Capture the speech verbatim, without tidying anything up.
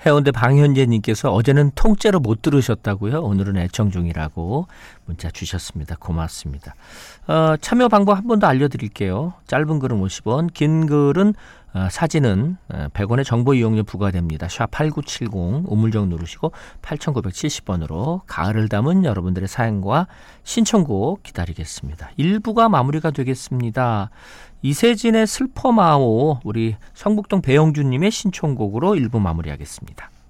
해운대 방현재님께서 어제는 통째로 못 들으셨다고요? 오늘은 애청 중이라고 문자 주셨습니다. 고맙습니다. 어, 참여 방법 한 번 더 알려드릴게요. 짧은 글은 오십 원, 긴 글은 어, 사진은 백 원의 정보 이용료 부과됩니다. 샵 팔구칠공 우물정 누르시고 팔천구백칠십 번으로 가을을 담은 여러분들의 사연과 신청곡 기다리겠습니다. 일 부가 마무리가 되겠습니다. 이세진의 슬퍼마오, 우리 성북동 배영준님의 신청곡으로 일 부 마무리하겠습니다.